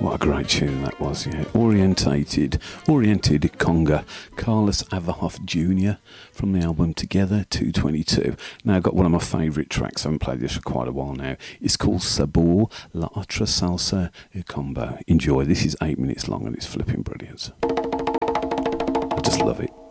What a great tune that was, yeah. Oriented Conga, Carlos Avahoff Jr. from the album Together 222. Now I've got one of my favourite tracks, I haven't played this for quite a while now. It's called Sabor La Otra Salsa Combo. Enjoy, this is 8 minutes long and it's flipping brilliant. I just love it.